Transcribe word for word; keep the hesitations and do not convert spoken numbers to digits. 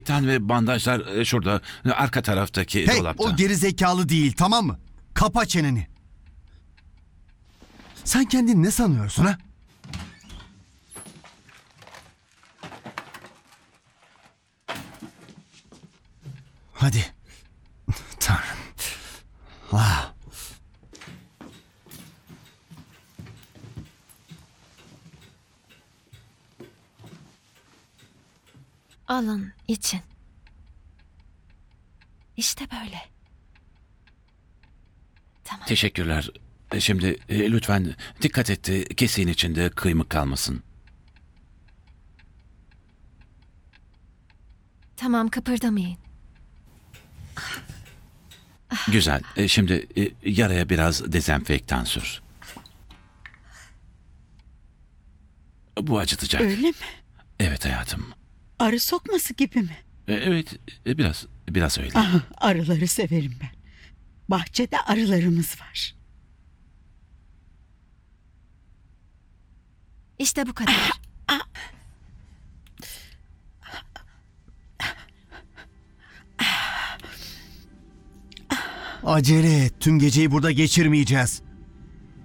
Tan ve bandajlar e, şurada, e, arka taraftaki Hey, dolapta. o geri zekalı değil, tamam mı? Kapa çeneni. Sen kendini ne sanıyorsun ha? Hadi. Tanrım. Ah. Alın, için. İşte böyle. Tamam. Teşekkürler. E, Şimdi e, lütfen dikkat et de kesiğin içinde kıymık kalmasın. Tamam, kıpırdamayın. Güzel. E, Şimdi e, yaraya biraz dezenfektan sür. Bu acıtacak. Öyle mi? Evet hayatım. Arı sokması gibi mi? E, Evet, e, biraz biraz öyle. Ah, arıları severim ben. Bahçede arılarımız var. İşte bu kadar. Acele et. Tüm geceyi burada geçirmeyeceğiz.